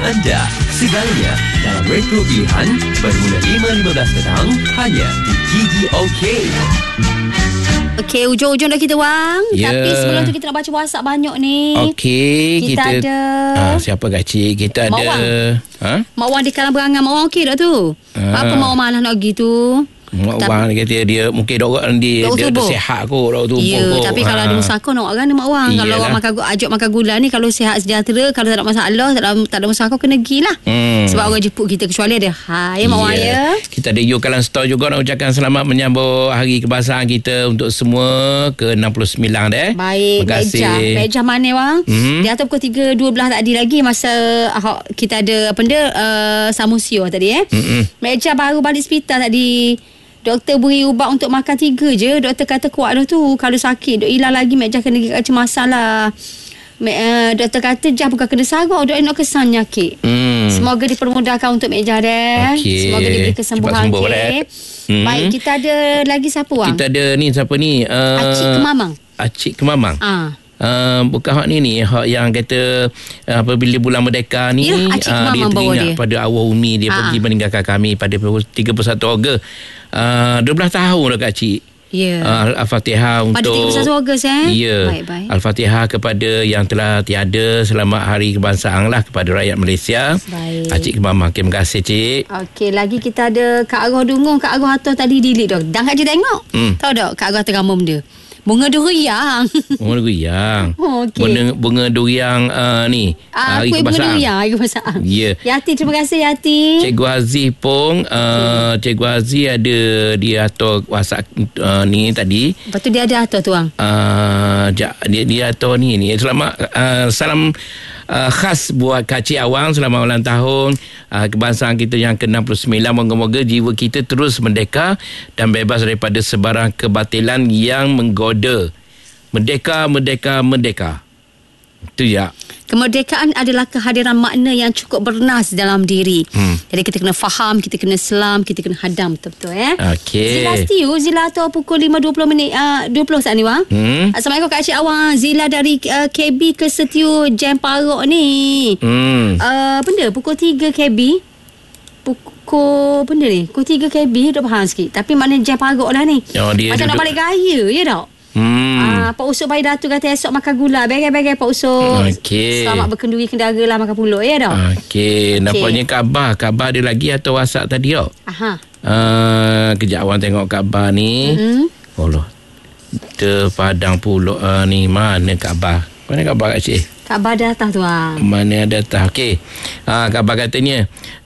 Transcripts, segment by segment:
anda. Segalanya dalam Retro Pilihan bermula 5.15 petang hanya di Gigi OK. Okey, ujung-ujung dah kita wang. Tapi sebelum tu kita nak baca WhatsApp banyak ni. Okey, kita ada siapa kacik? Kita Mak ada Wang. Mak Wang di Kalang Berangan. Mak Wang okey tak tu? Apa Mak Wang malah nak pergi tu? Mak Wang kata dia mungkin dia sihat kot tu. Ya, tapi kalau ada musakor nak orang Mak Wang. Kalau orang ajak makan gula ni, kalau sihat sejahtera, kalau tak ada masalah, tak ada musakor, kena pergilah. Sebab orang jemput kita, kecuali ada Mak Wang ya. Kita ada Kalang Store juga nak ucapkan selamat menyambut Hari Kebangsaan kita untuk semua ke-69 deh. Baik, terima kasih. Baik jam mana Wang? Dia atas pukul 3.12 tadi lagi masa kita ada Samusio tadi Meja baru balik hospital tadi. Doktor beri ubat untuk makan 3 je. Doktor kata kuat dah tu. Kalau sakit duk hilang lagi, Mek Jah kena pergi kecemasan lah. Doktor kata Jah bukan kena sarau, duk nak kesan nyakit. Semoga dipermudahkan untuk Mek Jah deh. Semoga diberi kesembuhan. Baik, kita ada lagi siapa Wang? Kita ada ni siapa ni? Acik Kemamang. Bukan hak ni hak yang kata apabila bulan Merdeka ni dia teringat pada arwah umi dia pergi meninggalkan kami pada 31 Ogos 12 tahun dah Kak Cik. Al-Fatihah untuk pada 31 Ogos baik. Al-Fatihah kepada yang telah tiada, selamat Hari Kebangsaan lah kepada rakyat Malaysia. Cik Kemamang, terima kasih Cik. Okey, lagi kita ada Kak Arwah Dungung. Kak Arwah atas tadi delete dah. Dan Kak Cik tengok tahu tak Kak Arwah teramum dia bunga duriang. Bunga duriang. Bunga duriang ni. Hari Kebangsaan. Hari Kebangsaan. Ya. Yati, terima kasih Yati. Cikgu Aziz pun Cikgu Aziz ada dia atur WhatsApp ni tadi. Lepas tu dia ada atur tu Wang. Dia atur ni. Selamat salam khas buat Kak Cik Awang, selamat ulang tahun kebangsaan kita yang ke-69. Moga-moga jiwa kita terus merdeka dan bebas daripada sebarang kebatilan yang menggoda. Merdeka, merdeka, merdeka. Itu ya. Kemerdekaan adalah kehadiran makna yang cukup bernas dalam diri. Jadi kita kena faham, kita kena selam, kita kena hadam betul-betul Okey. Zila tu pukul 5.20 20 saat ni Wang. Assalamualaikum Kak Cik Awang. Zila dari KB ke Setiu Jam Parok ni. Benda pukul 3 KB. Pukul benda ni pukul 3 KB dah faham sikit. Tapi mana Jam Parok lah ni. Macam nak balik gaya ya tak? Pak Usuk Bayi Datu kata esok makan gula. Bagai-bagai Pak Usuk. Selamat berkenduri kendara lah makan pulut ya dah. Nampaknya khabar dia lagi atau WhatsApp tadi tak? Kejap Awang tengok khabar ni. Allah, terpadang pulak ni. Mana khabar? Mana khabar Kak Cik? Khabar dah atas tu Wang. Mana ada atas. Okey. Khabar katanya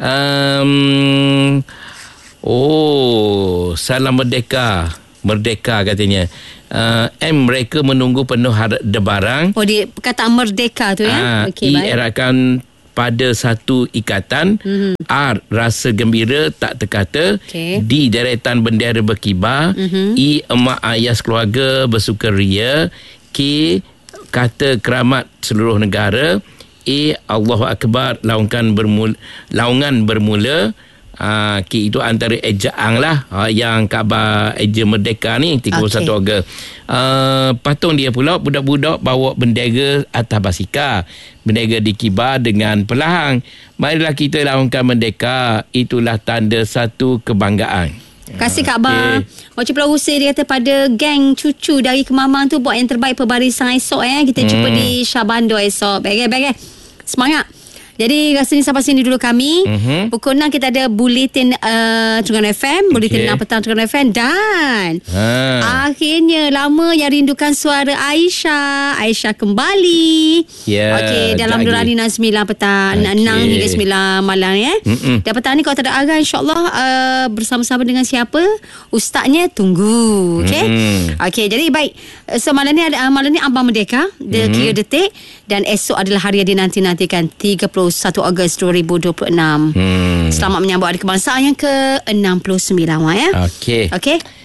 salam merdeka katanya. Mereka menunggu penuh barang. Dia perkataan merdeka tu ya. Dieratkan pada satu ikatan. Rasa gembira tak terkata. D, deretan bendera berkibar. E, emak ayah keluarga bersukaria. K, kata keramat seluruh negara. A, Allahu Akbar, laungan bermula. Itu antara ejaan lah yang khabar eja merdeka ni 31 Ogos. Patung dia pula budak-budak bawa bendera atas basikal. Bendera dikibar dengan perlahan. Marilah kita laungkan merdeka. Itulah tanda satu kebanggaan. Kasih khabar. Macam Pulau Hussein dia kata pada geng cucu dari Kemamang tu buat yang terbaik perbarisan esok Kita jumpa di Shah Bandar esok. Bagai-bagai. Semangat. Jadi rasanya sampai sini dulu kami. Pukul 6 kita ada Buletin Terengganu FM, Buletin 6 petang Terengganu FM. Dan akhirnya lama yang rindukan suara Aisyah kembali. Dalam Nurani 9 petang 6 hingga 9 malam Dan petang ni kalau tak ada arah, insyaAllah bersama-sama dengan siapa ustaznya tunggu. Jadi baik. So malam ni Ambang Merdeka, dia kira detik. Dan esok adalah hari yang dinanti-nantikan 31 Ogos 2026. Selamat menyambut Hari Kebangsaan yang ke-69 Okey.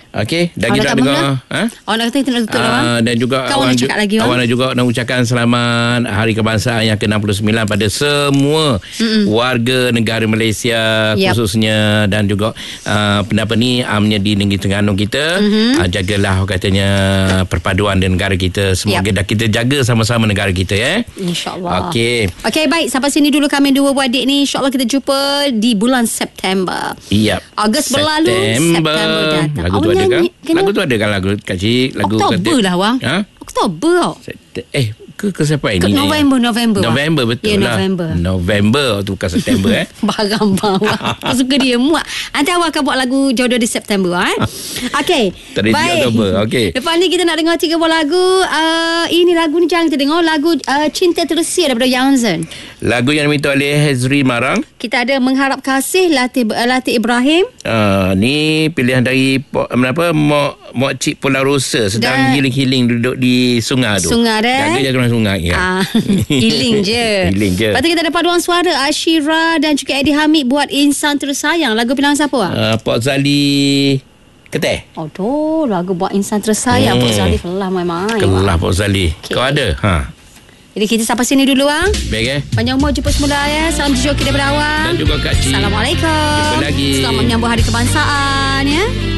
Okey, dan Awak kita nak dengar Awak nak kata kita nak tutup dah, bang? dan juga Kau nak cakap lagi, bang? awak nak juga nak ucapkan selamat Hari Kebangsaan yang ke-69 pada semua warga negara Malaysia khususnya, dan juga amnya di Negeri Terengganu kita. Jagalah katanya perpaduan di negara kita. Semoga dah kita jaga sama-sama negara kita ya. InsyaAllah. Okey, Baik, sampai sini dulu kami dua beradik ni. InsyaAllah kita jumpa di bulan September. Ogos berlalu, September datang. Lagu tu ada kan? Lagu tu ada kan lagu kecil, lagu Oktober lah, bang. Oktober. ke siapa ini? November betul lah. November tu bukan September Barang bang. Aku suka dia muak. Nanti awak akan buat lagu jodoh di September Okey. Baik. Oktober. Okey. Lepas ni kita nak dengar 3 buah lagu. Ini lagu ni jangan kita dengar. Lagu Cinta Terusir daripada Youngzen. Lagu yang diminta oleh Hezri Marang. Kita ada Mengharap Kasih Latif Ibrahim. Ni pilihan dari Mak Cik Pulau Rosa sedang healing duduk di sungai tu. Sungai dah. Jaga sungai Healing je. Lepas tu kita ada paduan suara Ashira dan juga Eddie Hamid buat Insan Tersayang. Lagu pilihan siapa? Pak Zali Keteh. Tu lagu buat Insan Tersayang. Pak Zali kelah memang. Kelah Pak Zali. Kau ada? Jadi kita sampai sini dulu bang. Baik Panjang umur jumpa semula ya. Salam joki daripada awak. Dan juga Kak Cik. Assalamualaikum. Jumpa lagi. Selamat menyambut Hari Kebangsaan ya.